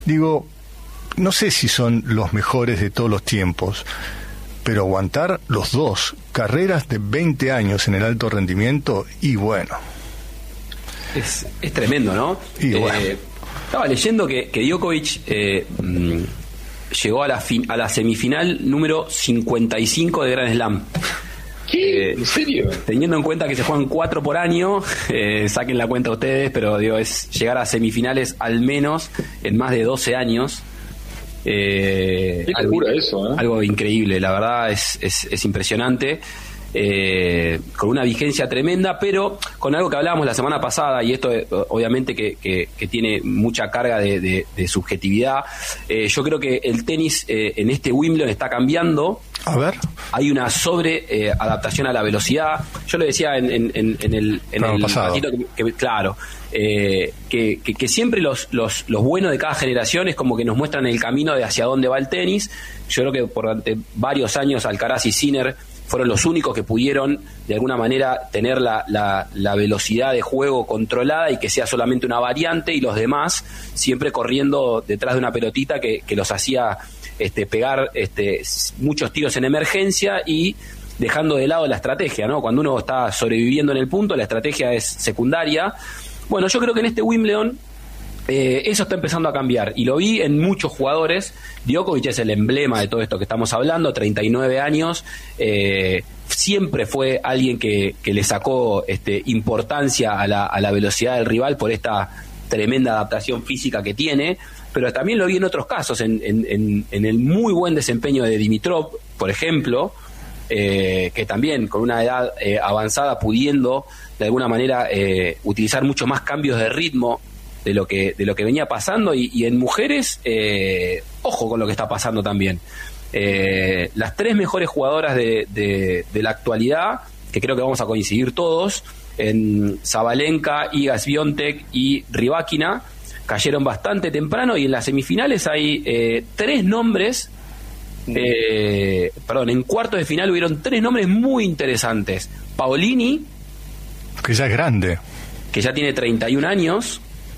Digo, no sé si son los mejores de todos los tiempos, pero aguantar los dos carreras de 20 años en el alto rendimiento, y bueno. Es tremendo, ¿no? Y bueno. Estaba leyendo que Djokovic llegó a la semifinal número 55 de Grand Slam. ¿Qué? ¿En serio? Teniendo en cuenta que se juegan 4 por año, saquen la cuenta ustedes, pero digo, es llegar a semifinales al menos en más de 12 años. Qué locura eso, ¿eh? Algo increíble, la verdad es impresionante. Con una vigencia tremenda, pero con algo que hablábamos la semana pasada, y esto obviamente que tiene mucha carga de subjetividad. Yo creo que el tenis en este Wimbledon está cambiando. A ver. Hay una adaptación a la velocidad. Yo lo decía en el ratito claro, que siempre los buenos de cada generación es como que nos muestran el camino de hacia dónde va el tenis. Yo creo que durante varios años Alcaraz y Sinner fueron los únicos que pudieron de alguna manera tener la velocidad de juego controlada y que sea solamente una variante, y los demás siempre corriendo detrás de una pelotita que los hacía pegar muchos tiros en emergencia y dejando de lado la estrategia, ¿no? Cuando uno está sobreviviendo en el punto, la estrategia es secundaria. Bueno, yo creo que en este Wimbledon eso está empezando a cambiar, y lo vi en muchos jugadores. Djokovic es el emblema de todo esto que estamos hablando, 39 años, siempre fue alguien que le sacó importancia a la velocidad del rival por esta tremenda adaptación física que tiene, pero también lo vi en otros casos, en el muy buen desempeño de Dimitrov, por ejemplo, que también con una edad avanzada, pudiendo de alguna manera utilizar mucho más cambios de ritmo de lo que venía pasando, y en mujeres ojo con lo que está pasando también. Las 3 mejores jugadoras de la actualidad, que creo que vamos a coincidir todos, en Sabalenka, Iga Swiatek y Rybakina, cayeron bastante temprano, y en las semifinales hay 3 nombres. En cuartos de final hubieron 3 nombres muy interesantes. Paolini, que ya es grande, que ya tiene 31 años.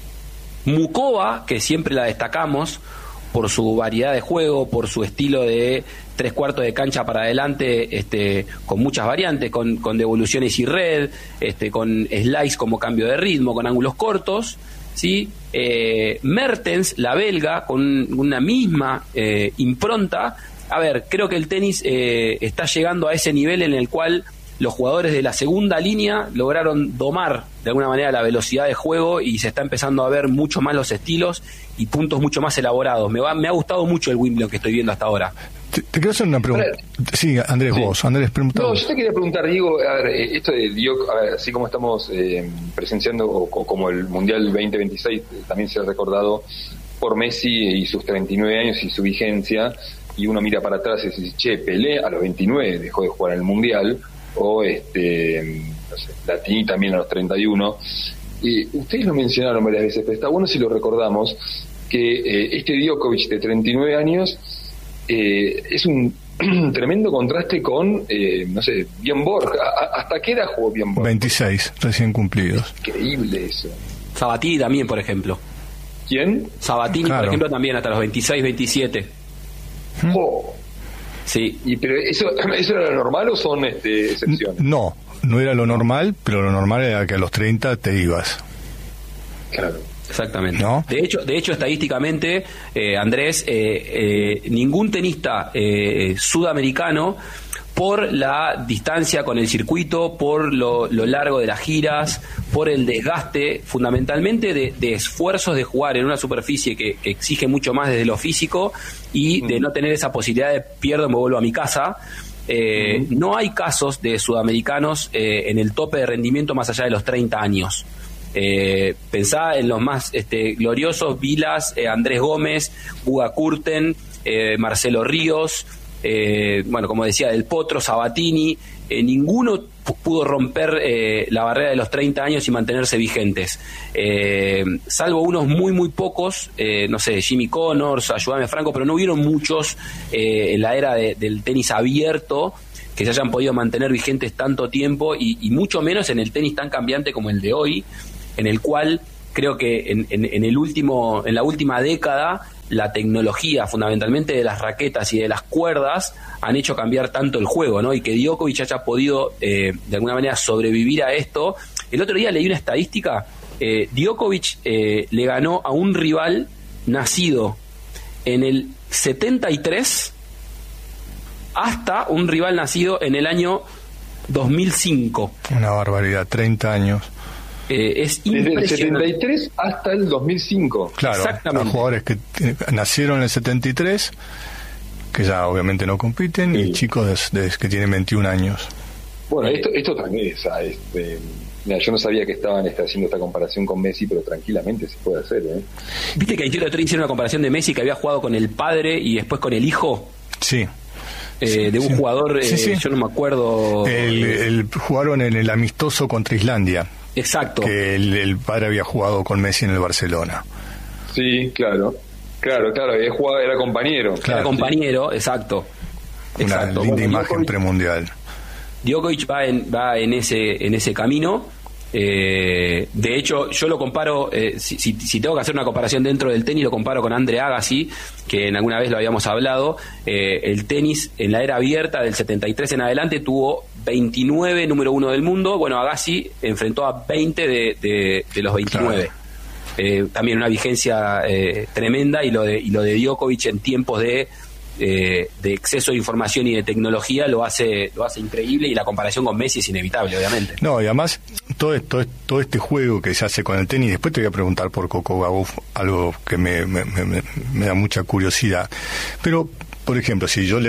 Mukova, que siempre la destacamos por su variedad de juego, por su estilo de 3/4 de cancha para adelante, con muchas variantes, con devoluciones y red, con slice como cambio de ritmo, con ángulos cortos, ¿sí? Mertens, la belga, con una misma impronta. A ver, creo que el tenis está llegando a ese nivel en el cual los jugadores de la segunda línea lograron domar de alguna manera la velocidad de juego, y se está empezando a ver mucho más los estilos y puntos mucho más elaborados. Me ha gustado mucho el Wimbledon que estoy viendo hasta ahora. Te quiero hacer una pregunta. Sí, Andrés, vos. Andrés, pregunta. No, yo te quería preguntar, Diego, a ver, esto de Djokovic, a ver, así como estamos presenciando, o como el Mundial 2026 también se ha recordado por Messi y sus 39 años y su vigencia, y uno mira para atrás y dice, che, Pelé a los 29 dejó de jugar en el Mundial, o no sé, Platini también a los 31. Ustedes lo mencionaron varias veces, pero está bueno si lo recordamos, que este Djokovic de 39 años es un tremendo contraste con, no sé, Björn Borg. ¿Hasta qué edad jugó Björn Borg? 26, recién cumplidos. Increíble eso. Sabatini también, por ejemplo. ¿Quién? Sabatini, claro. Por ejemplo, también hasta los 26, 27. Oh. Sí. Pero ¿eso era lo normal o son excepciones? No era lo normal, pero lo normal era que a los 30 te ibas. Claro. Exactamente. ¿No? De hecho, estadísticamente, Andrés, ningún tenista sudamericano, por la distancia con el circuito, por lo largo de las giras, por el desgaste fundamentalmente de esfuerzos de jugar en una superficie que exige mucho más desde lo físico, y de no tener esa posibilidad de pierdo, me vuelvo a mi casa. No hay casos de sudamericanos en el tope de rendimiento más allá de los 30 años. Pensá en los más gloriosos: Vilas, Andrés Gómez, Guga Kurten, Marcelo Ríos, como decía, Del Potro, Sabatini. Ninguno pudo romper la barrera de los 30 años y mantenerse vigentes, salvo unos muy pocos, no sé, Jimmy Connors, ayúdame Franco, pero no hubieron muchos en la era del tenis abierto que se hayan podido mantener vigentes tanto tiempo, y mucho menos en el tenis tan cambiante como el de hoy, en el cual creo que en la última década la tecnología, fundamentalmente de las raquetas y de las cuerdas, han hecho cambiar tanto el juego, ¿no? Y que Djokovic haya podido, de alguna manera, sobrevivir a esto. El otro día leí una estadística. Djokovic le ganó a un rival nacido en el 73 hasta un rival nacido en el año 2005. Una barbaridad, 30 años. Es desde el 73 hasta el 2005. Claro, exactamente. A jugadores que nacieron en el 73, que ya obviamente no compiten, y chicos desde que tienen 21 años. Bueno, esto también es... Mira, yo no sabía que estaban haciendo esta comparación con Messi, pero tranquilamente se puede hacer, ¿eh? ¿Viste que el otro día hicieron una comparación de Messi que había jugado con el padre y después con el hijo? Sí. De un jugador, yo no me acuerdo. Jugaron en el amistoso contra Islandia. Exacto. Que el padre había jugado con Messi en el Barcelona. Sí, claro, era compañero. Claro, era compañero, sí. Exacto. Una linda imagen premundial. Djokovic va en ese camino. De hecho, yo lo comparo, si tengo que hacer una comparación dentro del tenis, lo comparo con Andre Agassi, que en alguna vez lo habíamos hablado. El tenis en la era abierta del 73 en adelante tuvo 29 número 1 del mundo. Bueno, Agassi enfrentó a 20 de los 29. Claro. También una vigencia tremenda, y lo de Djokovic en tiempos de exceso de información y de tecnología lo hace increíble, y la comparación con Messi es inevitable, obviamente. No, y además todo este juego que se hace con el tenis, después te voy a preguntar por Coco Gauff, algo que me da mucha curiosidad. Pero, por ejemplo, si yo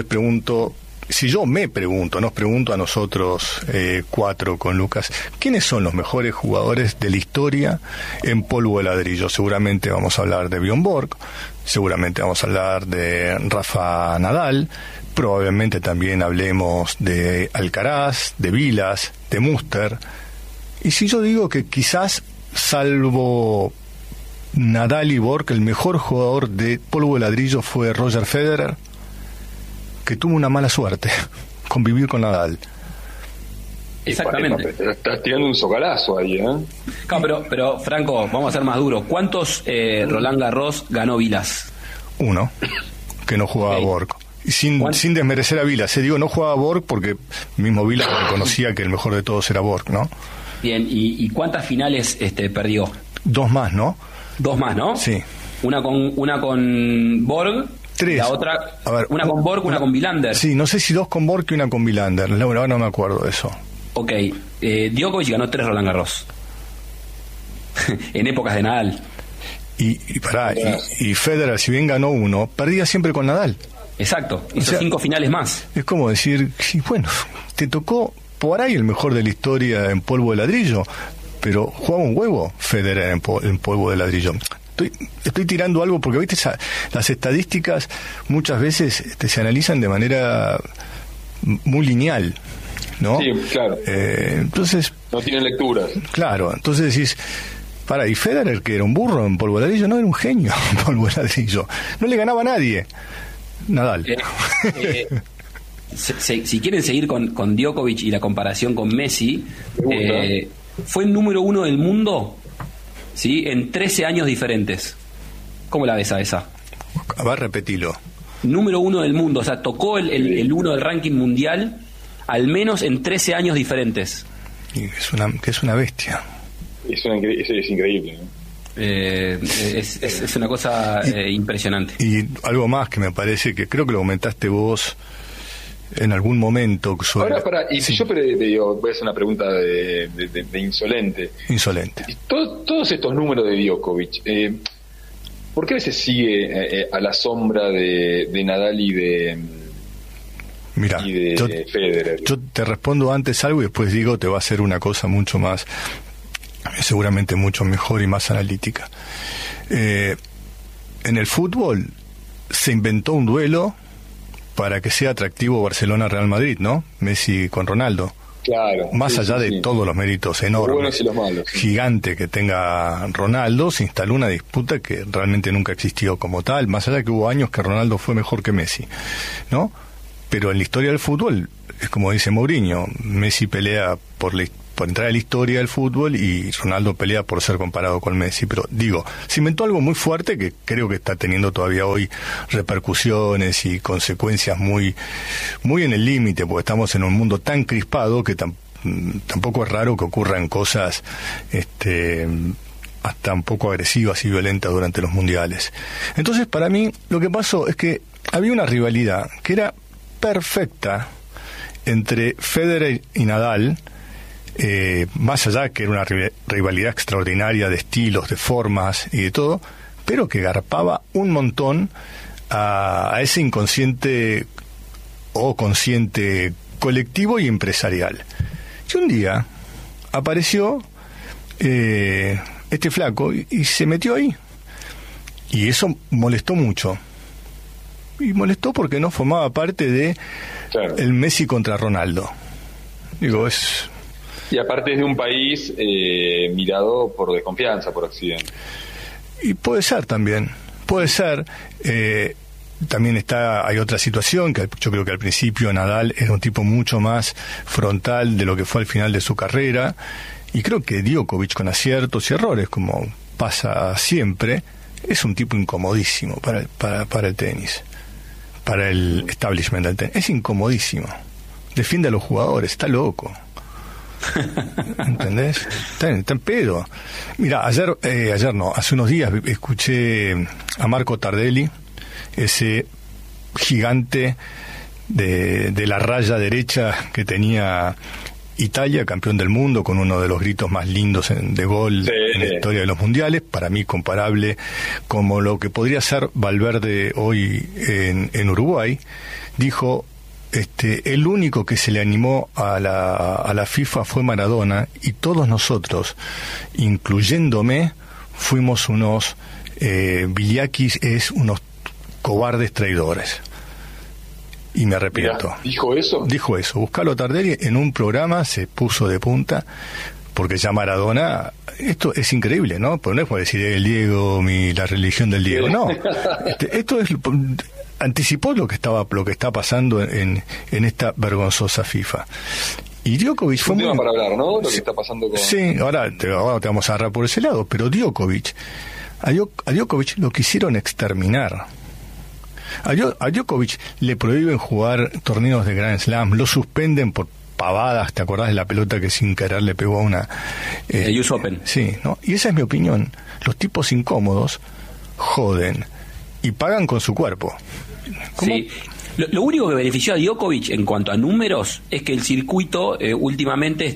me pregunto, nos pregunto a nosotros cuatro con Lucas, ¿quiénes son los mejores jugadores de la historia en polvo de ladrillo? Seguramente vamos a hablar de Bjorn Borg, seguramente vamos a hablar de Rafa Nadal, probablemente también hablemos de Alcaraz, de Vilas, de Muster. Y si yo digo que quizás, salvo Nadal y Borg, el mejor jugador de polvo de ladrillo fue Roger Federer, que tuvo una mala suerte con vivir con Nadal. Exactamente. Estás tirando un socalazo ahí, ¿eh? Claro, pero Franco, vamos a ser más duros. ¿Cuántos Roland Garros ganó Vilas? Uno, que no jugaba Borg. Y sin desmerecer a Vilas. Digo, no jugaba Borg porque mismo Vilas reconocía que el mejor de todos era Borg, ¿no? Bien, ¿y cuántas finales perdió? 2 más, ¿no? 2 más, ¿no? Sí. Una con Borg. 3. La otra, a ver, una con Borg, una con Vilander. Sí, no sé si 2 con Borg y una con Vilander. Ahora no me acuerdo de eso. Ok, Djokovic ganó 3 Roland Garros. En épocas de Nadal. Y Federer, si bien ganó 1, perdía siempre con Nadal. Exacto, hizo 5 finales más. Es como decir, bueno, te tocó por ahí el mejor de la historia en polvo de ladrillo, pero jugaba un huevo Federer en polvo de ladrillo. Estoy tirando algo porque, viste, las estadísticas muchas veces se analizan de manera muy lineal, ¿no? Sí, claro. Entonces... No tienen lecturas. Claro, entonces decís, y Federer, que era un burro en polvo de ladrillo, no, era un genio en polvo de ladrillo. No le ganaba a nadie. Nadal. Si quieren seguir con Djokovic y la comparación con Messi, fue el número 1 del mundo, ¿sí? En 13 años diferentes. ¿Cómo la ves a esa? Va a repetirlo. Número 1 del mundo, o sea, tocó el 1 del ranking mundial al menos en 13 años diferentes. Y es una bestia. Es increíble, ¿no? Es una cosa impresionante. Y algo más que me parece, que creo que lo comentaste vos en algún momento sobre... Ahora, si yo voy a hacer una pregunta de insolente. Todos estos números de Djokovic, ¿por qué a veces sigue a la sombra de Nadal y de Federer? Yo te respondo antes algo y después digo, te va a hacer una cosa mucho más, seguramente mucho mejor y más analítica. En el fútbol se inventó un duelo para que sea atractivo Barcelona-Real Madrid, ¿no? Messi con Ronaldo. Claro. Más allá de todos los méritos enormes, los buenos y los malos, gigante que tenga Ronaldo, se instaló una disputa que realmente nunca existió como tal, más allá de que hubo años que Ronaldo fue mejor que Messi, ¿no? Pero en la historia del fútbol, es como dice Mourinho, Messi pelea por entrar a la historia del fútbol, y Ronaldo pelea por ser comparado con Messi. Pero digo, se inventó algo muy fuerte que creo que está teniendo todavía hoy repercusiones y consecuencias muy, muy en el límite, porque estamos en un mundo tan crispado que tampoco es raro que ocurran cosas hasta un poco agresivas y violentas durante los mundiales. Entonces, para mí, lo que pasó es que había una rivalidad que era perfecta entre Federer y Nadal, más allá que era una rivalidad extraordinaria de estilos, de formas y de todo, pero que garpaba un montón a ese inconsciente o consciente colectivo y empresarial. Y un día apareció este flaco y se metió ahí, y eso molestó mucho, y molestó porque no formaba parte de el Messi contra Ronaldo. Digo, y aparte es de un país mirado por desconfianza, por Occidente. Y puede ser también, puede ser. También hay otra situación, que yo creo que al principio Nadal era un tipo mucho más frontal de lo que fue al final de su carrera, y creo que Djokovic, con aciertos y errores, como pasa siempre, es un tipo incomodísimo para el tenis, para el establishment del tenis. Es incomodísimo. Defiende a los jugadores, está loco. ¿Entendés? Está en pedo. Mira, hace unos días escuché a Marco Tardelli, ese gigante de la raya derecha que tenía Italia, campeón del mundo, con uno de los gritos más lindos de gol en la historia de los mundiales, para mí comparable como lo que podría ser Valverde hoy en Uruguay. Dijo: el único que se le animó a la FIFA fue Maradona, y todos nosotros, incluyéndome, fuimos unos biliakis, unos cobardes traidores. Y me arrepiento. Mirá, ¿dijo eso? Dijo eso. Buscalo Tardelli en un programa, se puso de punta, porque ya Maradona, esto es increíble, ¿no? Porque no es por decir el Diego, la religión del Diego, no. Esto es, anticipó lo que está pasando en esta vergonzosa FIFA. Y Djokovic fue un tema para hablar, ¿no? Lo que está pasando con... Sí, ahora te vamos a agarrar por ese lado, pero a Djokovic lo quisieron exterminar. A Djokovic le prohíben jugar torneos de Grand Slam, lo suspenden por pavadas. ¿Te acordás de la pelota que sin querer le pegó a una... US Open. Sí, ¿no? Y esa es mi opinión. Los tipos incómodos joden y pagan con su cuerpo. ¿Cómo? Sí. Lo único que benefició a Djokovic en cuanto a números es que el circuito últimamente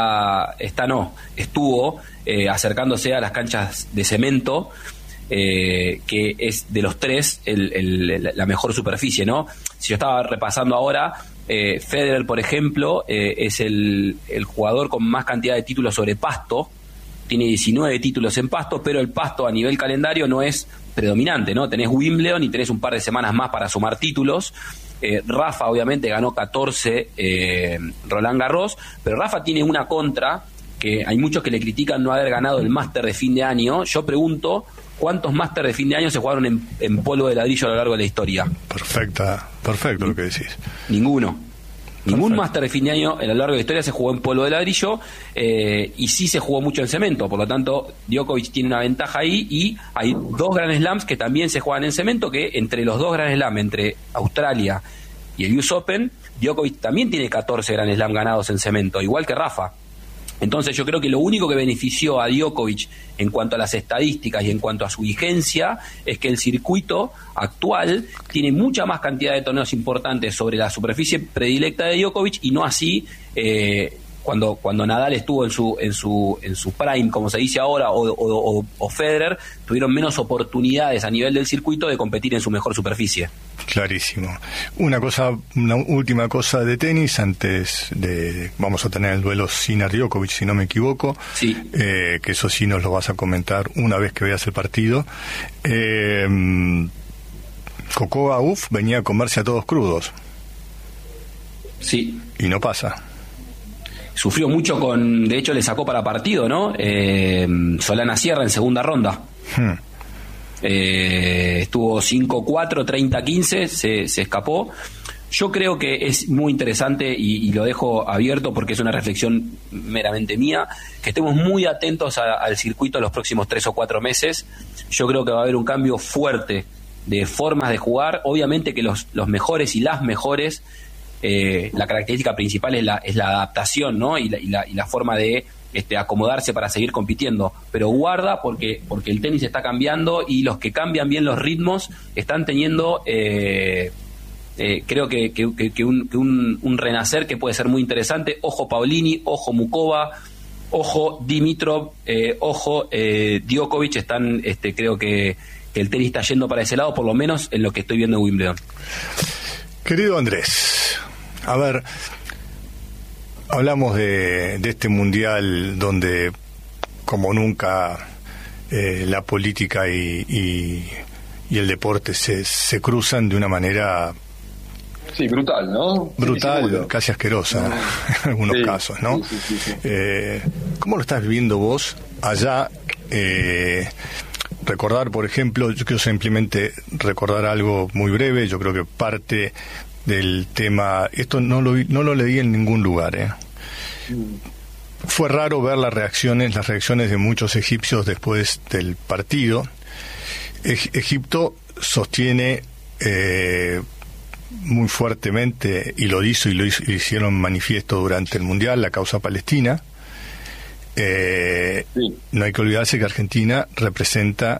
estuvo acercándose a las canchas de cemento, que es de los tres la mejor superficie, ¿no? Si yo estaba repasando ahora, Federer, por ejemplo, es el jugador con más cantidad de títulos sobre pasto, tiene 19 títulos en pasto, pero el pasto a nivel calendario no es predominante, ¿no? Tenés Wimbledon y tenés un par de semanas más para sumar títulos. Rafa obviamente ganó 14 Roland Garros, pero Rafa tiene una contra, que hay muchos que le critican no haber ganado el Máster de fin de año. Yo pregunto, ¿cuántos Máster de fin de año se jugaron en polvo de ladrillo a lo largo de la historia? Perfecto lo que decís. Ninguno. Ningún Máster de fin de año a lo largo de la historia se jugó en polvo de ladrillo, y sí se jugó mucho en cemento. Por lo tanto, Djokovic tiene una ventaja ahí, y hay dos Grand Slams que también se juegan en cemento, que entre los dos Grand Slams, entre Australia y el US Open, Djokovic también tiene 14 Grand Slam ganados en cemento, igual que Rafa. Entonces yo creo que lo único que benefició a Djokovic en cuanto a las estadísticas y en cuanto a su vigencia es que el circuito actual tiene mucha más cantidad de torneos importantes sobre la superficie predilecta de Djokovic, y no así cuando Nadal estuvo en su prime, como se dice ahora, o Federer, tuvieron menos oportunidades a nivel del circuito de competir en su mejor superficie. Clarísimo. Una última cosa de tenis antes de... Vamos a tener el duelo Sinner-Djokovic, si no me equivoco. Sí. Que eso sí nos lo vas a comentar una vez que veas el partido. Coco Gauff venía a comerse a todos crudos. Sí. Y no pasa. Sufrió mucho de hecho le sacó para partido, ¿no? Solana Sierra en segunda ronda. Estuvo 5-4, 30-15, se escapó. Yo creo que es muy interesante y lo dejo abierto porque es una reflexión meramente mía, que estemos muy atentos al circuito en los próximos 3 o 4 meses. Yo creo que va a haber un cambio fuerte de formas de jugar. Obviamente que los mejores y las mejores, la característica principal es la adaptación, ¿no? y la forma de acomodarse para seguir compitiendo, pero guarda porque el tenis está cambiando y los que cambian bien los ritmos están teniendo creo que un renacer que puede ser muy interesante. Ojo Paolini, ojo Mukova, ojo Dimitrov, ojo Djokovic. Están creo que el tenis está yendo para ese lado, por lo menos en lo que estoy viendo en Wimbledon. Querido Andrés, a ver, hablamos de este mundial donde como nunca la política y el deporte se cruzan de una manera... Sí, brutal, ¿no? Brutal, sí, casi asquerosa en algunos casos, ¿no? Sí. ¿Cómo lo estás viviendo vos allá? Recordar, por ejemplo, yo quiero simplemente recordar algo muy breve. Yo creo que parte del tema, esto no lo leí en ningún lugar, Fue raro ver las reacciones de muchos egipcios después del partido. Egipto sostiene muy fuertemente, y lo hicieron manifiesto durante el Mundial, la causa palestina. No hay que olvidarse que Argentina representa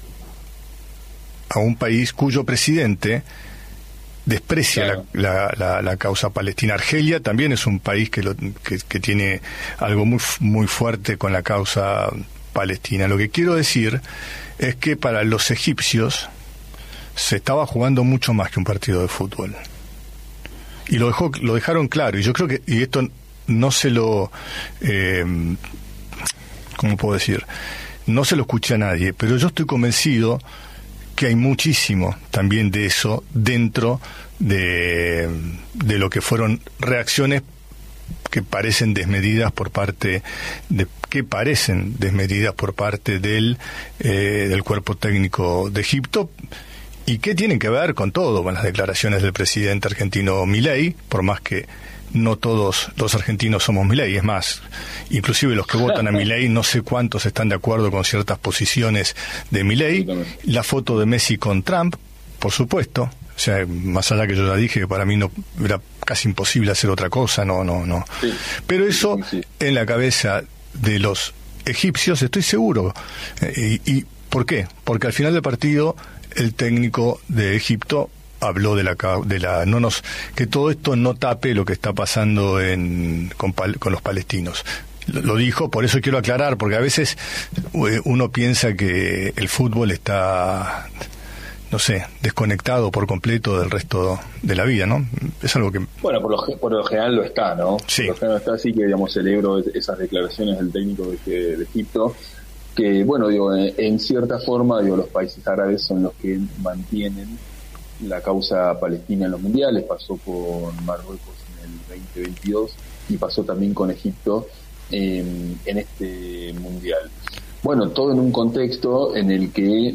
a un país cuyo presidente desprecia la causa palestina. Argelia también es un país que tiene algo muy, muy fuerte con la causa palestina. Lo que quiero decir es que para los egipcios se estaba jugando mucho más que un partido de fútbol. Y lo dejaron claro. Y yo creo que, y esto no se lo... ¿cómo puedo decir? No se lo escuché a nadie, pero yo estoy convencido que hay muchísimo también de eso dentro de lo que fueron reacciones que parecen desmedidas por parte del cuerpo técnico de Egipto, y que tienen que ver con todo, con las declaraciones del presidente argentino Milei, por más que no todos los argentinos somos Milei. Es más, inclusive los que votan a Milei, no sé cuántos están de acuerdo con ciertas posiciones de Milei. La foto de Messi con Trump, por supuesto. O sea, más allá que yo ya dije que para mí no era casi imposible hacer otra cosa, no. Sí. Pero eso en la cabeza de los egipcios, estoy seguro. ¿Y por qué? Porque al final del partido el técnico de Egipto habló que todo esto no tape lo que está pasando con los palestinos. Lo dijo, por eso quiero aclarar, porque a veces uno piensa que el fútbol está, no sé, desconectado por completo del resto de la vida, ¿no? Es algo que... Bueno, por lo general lo está, ¿no? Sí. Por lo general está, así que, digamos, celebro esas declaraciones del técnico de Egipto, que, bueno, en cierta forma, los países árabes son los que mantienen la causa palestina en los mundiales. Pasó con Marruecos en el 2022 y pasó también con Egipto en este mundial. Bueno, todo en un contexto en el que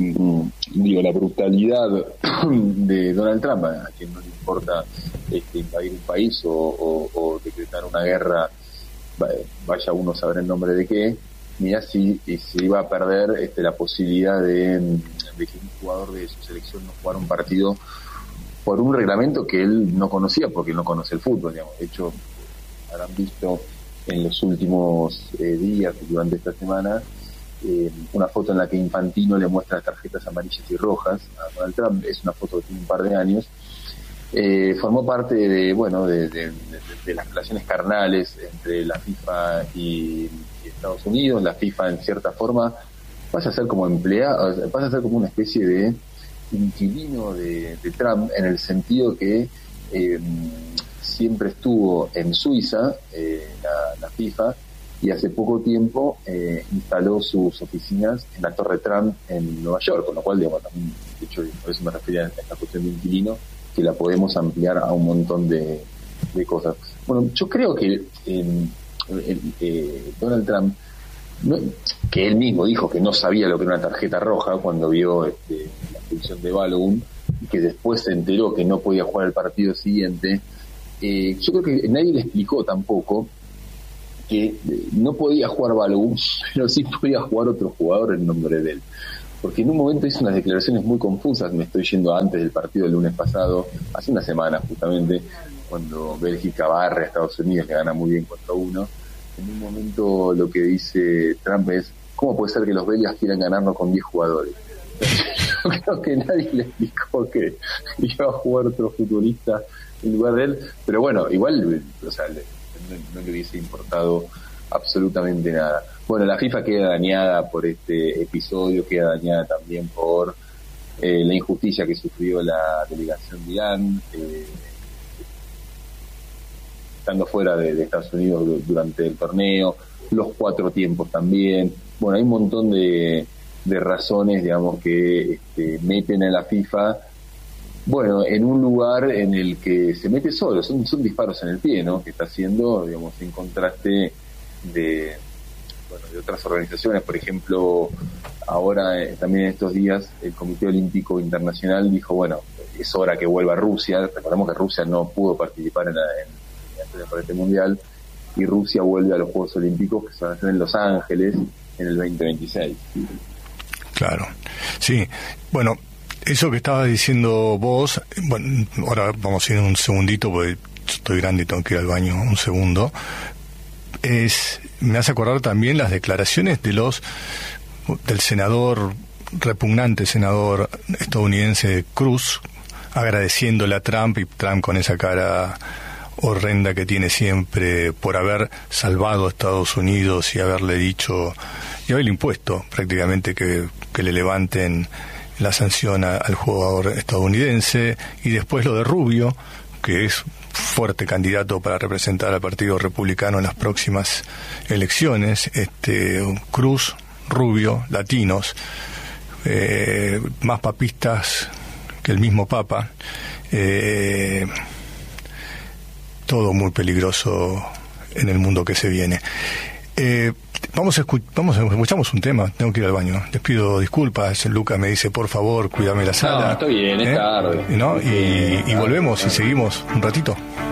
la brutalidad de Donald Trump, a quien no le importa invadir un país o decretar una guerra, vaya uno a saber el nombre de qué, mira si se iba a perder la posibilidad de que un jugador de su selección no jugara un partido por un reglamento que él no conocía, porque no conoce el fútbol, digamos. De hecho, habrán visto en los últimos días, durante esta semana, una foto en la que Infantino le muestra tarjetas amarillas y rojas a Donald Trump. Es una foto que tiene un par de años. Formó parte de las relaciones carnales entre la FIFA y Estados Unidos. La FIFA, en cierta forma, pasa a ser como empleado, pasa a ser como una especie de inquilino de Trump, en el sentido que siempre estuvo en Suiza, la FIFA, y hace poco tiempo instaló sus oficinas en la Torre Trump en Nueva York, con lo cual, digamos, también, de hecho, por eso me refería a esta cuestión de inquilino, que la podemos ampliar a un montón de cosas. Bueno, yo creo que Donald Trump, que él mismo dijo que no sabía lo que era una tarjeta roja cuando vio la expulsión de Balogun, que después se enteró que no podía jugar el partido siguiente, yo creo que nadie le explicó tampoco que no podía jugar Balogun, pero sí podía jugar otro jugador en nombre de él. Porque en un momento hizo unas declaraciones muy confusas, me estoy yendo antes del partido del lunes pasado, hace una semana justamente, cuando Bélgica barre a Estados Unidos, que gana muy bien 4-1. En un momento lo que dice Trump es: ¿cómo puede ser que los belgas quieran ganarnos con 10 jugadores? Yo creo que nadie le explicó que iba a jugar otro futbolista en lugar de él, pero bueno, igual, o sea, no le hubiese importado absolutamente nada. Bueno, la FIFA queda dañada por este episodio, queda dañada también por la injusticia que sufrió la delegación de Irán, estando fuera de Estados Unidos durante el torneo, los 4 tiempos también. Bueno, hay un montón de razones, digamos, que meten a la FIFA, bueno, en un lugar en el que se mete solo. Son disparos en el pie, ¿no?, que está haciendo, digamos, en contraste de otras organizaciones. Por ejemplo, ahora también en estos días el Comité Olímpico Internacional dijo, bueno, es hora que vuelva Rusia. Recordemos que Rusia no pudo participar en este mundial, y Rusia vuelve a los Juegos Olímpicos, que se van a hacer en Los Ángeles en el 2026. Claro, sí. Bueno, eso que estabas diciendo vos, bueno, ahora vamos a ir un segundito porque estoy grande y tengo que ir al baño un segundo. Me hace acordar también las declaraciones del senador, repugnante senador estadounidense Cruz, agradeciéndole a Trump, y Trump con esa cara horrenda que tiene siempre por haber salvado a Estados Unidos y haberle dicho y haberle impuesto prácticamente que le levanten la sanción al jugador estadounidense. Y después lo de Rubio, que es fuerte candidato para representar al Partido Republicano en las próximas elecciones. Cruz, Rubio, latinos, más papistas que el mismo Papa, todo muy peligroso en el mundo que se viene. Escuchamos un tema. Tengo que ir al baño. Les pido disculpas. Luca me dice, por favor, cuídame la sala. No, está bien, es tarde. ¿No? Y volvemos y seguimos un ratito.